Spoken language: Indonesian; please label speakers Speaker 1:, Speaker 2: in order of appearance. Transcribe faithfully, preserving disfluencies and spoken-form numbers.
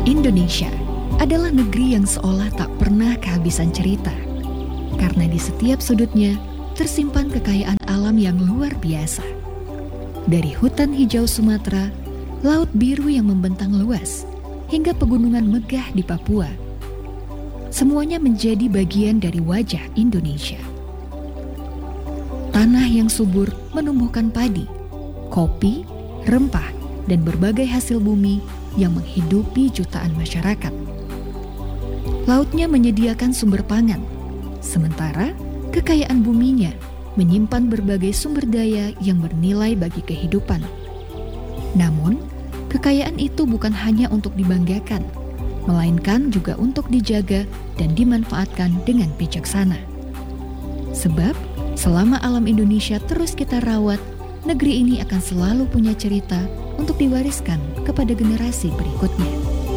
Speaker 1: Indonesia adalah negeri yang seolah tak pernah kehabisan cerita, karena di setiap sudutnya tersimpan kekayaan alam yang luar biasa. Dari hutan hijau Sumatera, laut biru yang membentang luas, hingga pegunungan megah di Papua. Semuanya menjadi bagian dari wajah Indonesia. Tanah yang subur menumbuhkan padi, kopi, rempah, dan berbagai hasil bumi yang menghidupi jutaan masyarakat. Lautnya menyediakan sumber pangan, sementara kekayaan buminya menyimpan berbagai sumber daya yang bernilai bagi kehidupan. Namun, kekayaan itu bukan hanya untuk dibanggakan, melainkan juga untuk dijaga dan dimanfaatkan dengan bijaksana. Sebab, selama alam Indonesia terus kita rawat, negeri ini akan selalu punya cerita untuk diwariskan kepada generasi berikutnya.